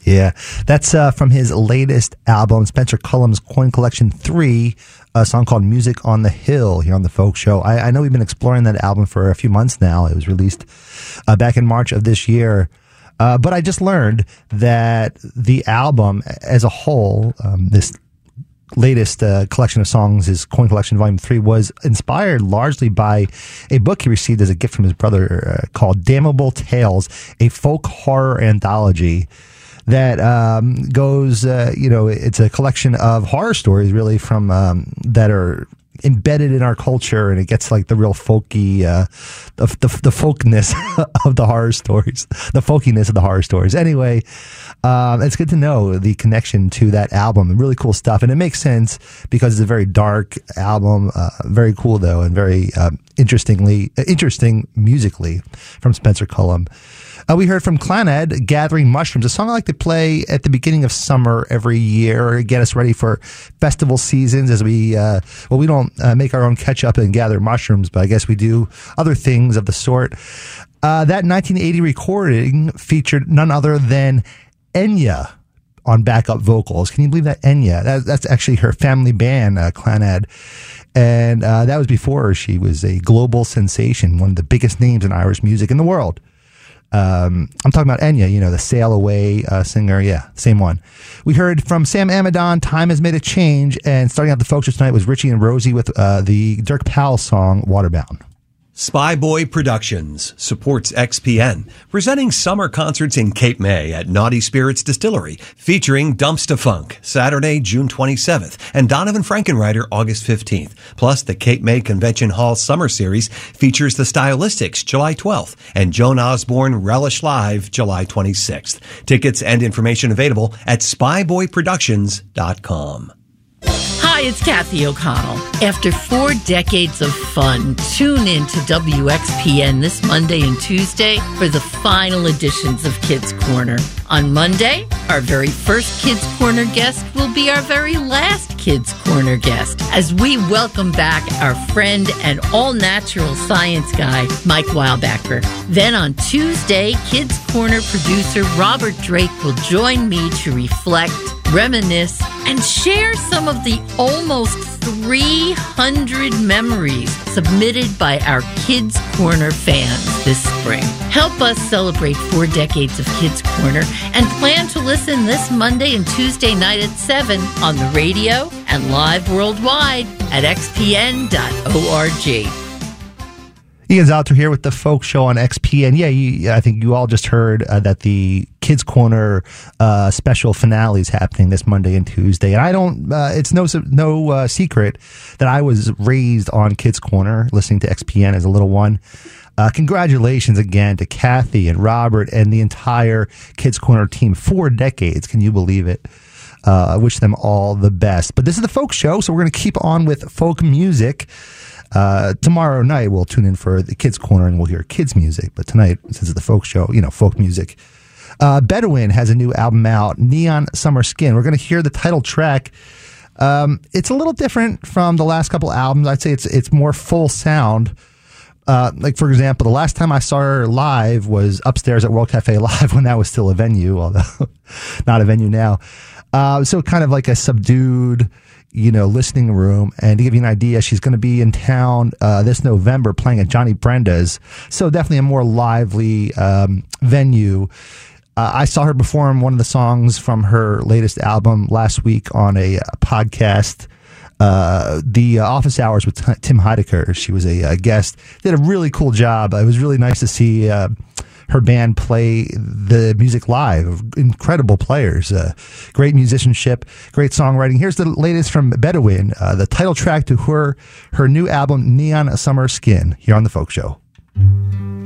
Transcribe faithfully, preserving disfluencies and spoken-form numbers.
Yeah, that's uh, from his latest album, Spencer Cullum's Coin Collection three, a song called Music on the Hill here on the Folk Show. I, I know we've been exploring that album for a few months now. It was released uh, back in March of this year. Uh, but I just learned that the album as a whole, um, this latest uh, collection of songs, his Coin Collection Volume three, was inspired largely by a book he received as a gift from his brother uh, called Damnable Tales, a folk horror anthology that um, goes, uh, you know, it's a collection of horror stories really from um, that are embedded in our culture, and it gets like the real folky, uh, the, the, the folkness of the horror stories, the folkiness of the horror stories. Anyway, um, it's good to know the connection to that album. Really cool stuff. And it makes sense because it's a very dark album, uh, very cool though, and very, um, interestingly, interesting musically from Spencer Cullum. Uh, we heard from Clannad, Gathering Mushrooms, a song I like to play at the beginning of summer every year, get us ready for festival seasons as we, uh, well, we don't uh, make our own ketchup and gather mushrooms, but I guess we do other things of the sort. Uh, that nineteen eighty recording featured none other than Enya on backup vocals. Can you believe that? Enya. That, that's actually her family band, uh, Clannad. And uh, that was before she was a global sensation, one of the biggest names in Irish music in the world. Um, I'm talking about Enya, you know, the Sail Away uh, singer. Yeah, same one. We heard from Sam Amidon, Time Has Made a Change. And starting out the folks tonight was Richie and Rosie with uh, the Dirk Powell song, Waterbound. Spyboy Productions supports X P N, presenting summer concerts in Cape May at Naughty Spirits Distillery, featuring Dumpsta Funk, Saturday, June twenty-seventh, and Donovan Frankenreiter, August fifteenth. Plus, the Cape May Convention Hall Summer Series features The Stylistics, July twelfth, and Joan Osborne Relish Live, July twenty-sixth. Tickets and information available at spyboy productions dot com. Hi, it's Kathy O'Connell. After four decades of fun, tune in to W X P N this Monday and Tuesday for the final editions of Kids Corner. On Monday, our very first Kids Corner guest will be our very last Kids Corner guest as we welcome back our friend and all-natural science guy, Mike Wildbacker. Then on Tuesday, Kids Corner producer Robert Drake will join me to reflect, reminisce, and share some of the almost three hundred memories submitted by our Kids Corner fans this spring. Help us celebrate four decades of Kids Corner and plan to listen this Monday and Tuesday night at seven on the radio and live worldwide at x p n dot org. Ian Zalter here with the Folk Show on X P N. Yeah, you, I think you all just heard uh, that the Kids Corner uh, special finale is happening this Monday and Tuesday. And I don't, uh, it's no no uh, secret that I was raised on Kids Corner, listening to X P N as a little one. Uh, congratulations again to Kathy and Robert and the entire Kids Corner team. Four decades, can you believe it? Uh, I wish them all the best. But this is the Folk Show, so we're going to keep on with folk music. Uh, tomorrow night, we'll tune in for the Kids Corner and we'll hear kids music. But tonight, since it's the Folk Show, you know, folk music. Uh, Bedouin has a new album out, Neon Summer Skin. We're going to hear the title track. Um, it's a little different from the last couple albums. I'd say it's it's more full sound. Uh, like, for example, the last time I saw her live was upstairs at World Cafe Live when that was still a venue, although not a venue now. Uh, so kind of like a subdued, you know, listening room. And to give you an idea, she's going to be in town uh, this November playing at Johnny Brenda's. So definitely a more lively um, venue. Uh, I saw her perform one of the songs from her latest album last week on a, a podcast, uh, the uh, Office Hours with T- Tim Heidecker. She was a, a guest. Did a really cool job. It was really nice to see uh, her band play the music live. Incredible players, uh, great musicianship, great songwriting. Here's the latest from Bedouin, uh, the title track to her her new album, Neon Summer Skin, here on the Folk Show.